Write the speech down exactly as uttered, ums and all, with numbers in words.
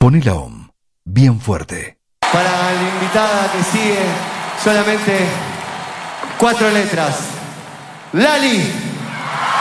Poné la O M bien fuerte. Para la invitada que sigue, solamente cuatro letras. Lali.